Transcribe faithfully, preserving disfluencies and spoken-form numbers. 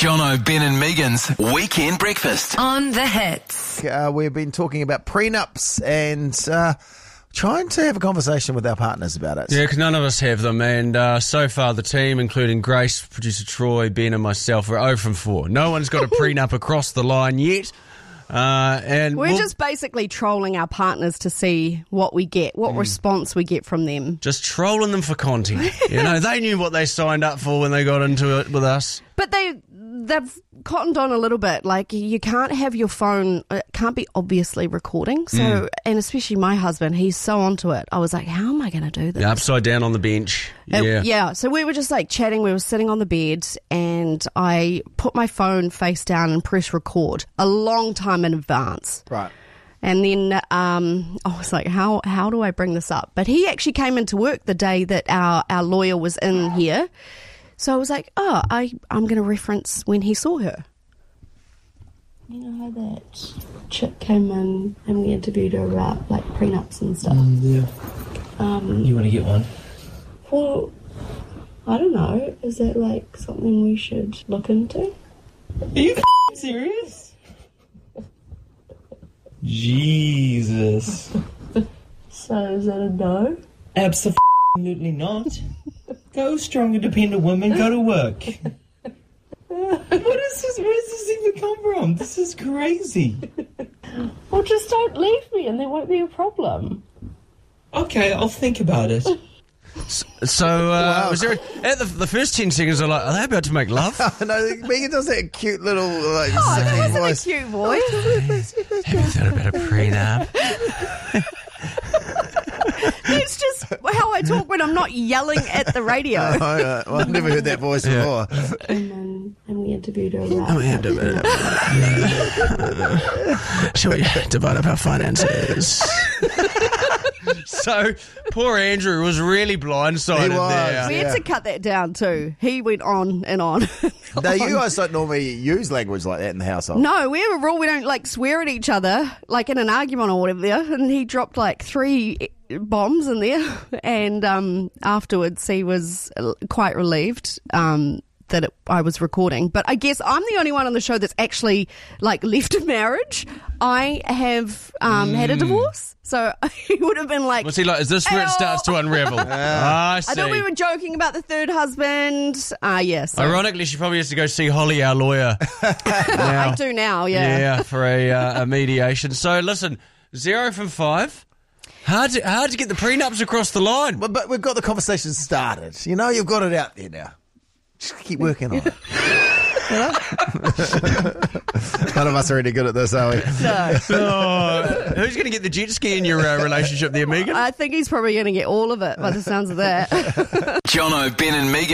Jono, Ben and Megan's Weekend Breakfast. On the Hits. Uh, we've been talking about prenups and uh, trying to have a conversation with our partners about it. Yeah, because none of us have them. And uh, so far the team, including Grace, producer Troy, Ben and myself, are zero from four. No one's got a prenup across the line yet. Uh, and We're we'll, just basically trolling our partners to see what we get, what mm. response we get from them. Just trolling them for content. You know, they knew what they signed up for when they got into it with us. But they, they've cottoned on a little bit. Like, you can't have your phone, it can't be obviously recording. So, mm. and especially my husband, he's so onto it. I was like, how am I going to do this? Yeah, upside down on the bench. It, yeah. Yeah. So we were just like chatting. We were sitting on the bed and I put my phone face down and press record a long time in advance. Right. And then um, I was like, how how do I bring this up? But he actually came into work the day that our, our lawyer was in here. So I was like, oh, I, I'm going to reference when he saw her. You know how that chick came in and we interviewed her about, like, prenups and stuff? Mm, yeah. Um, you want to get one? Well, I don't know. Is that, like, something we should look into? Are you serious? Jesus. So is that a no? Absolutely not. Go strong, independent women, go to work. What is this? Where does this even come from? This is crazy. Well, just don't leave me and there won't be a problem. Okay, I'll think about it. So, uh, was there at the, the first ten seconds? I'm like, are they about to make love? No, Megan does that cute little like. Oh, that wasn't voice. a cute voice. Have you thought about a prenup? It's just how I talk when I'm not yelling at the radio. Oh, uh, well, I've never heard that voice Yeah. before. And then and we interviewed her about. Oh, we had to Shall we divide up our finances? So, poor Andrew was really blindsided He was. there. We Yeah. had to cut that down too. He went on and on. Now, you guys don't normally use language like that in the household. No, we have a rule we don't like swear at each other, like in an argument or whatever. And he dropped like three bombs in there, and um, afterwards he was quite relieved um, that it, I was recording. But I guess I'm the only one on the show that's actually like left a marriage. I have um, mm. had a divorce, so he would have been like, What's he like? Is this where it starts to unravel? Ah, I see. I thought we were joking about the third husband. Ah, uh, yes. Yeah, so. Ironically, she probably has to go see Holly, our lawyer. I do now, yeah. Yeah, for a, uh, a mediation. So listen, zero from five. Hard to, hard to get the prenups across the line. But, but we've got the conversation started. You know, you've got it out there now. Just keep working on it. You know? None of us are really good at this, are we? No. Oh, who's going to get the jet ski in your uh, relationship there, Megan? I think he's probably going to get all of it by the sounds of that. Jono, Ben and Megan.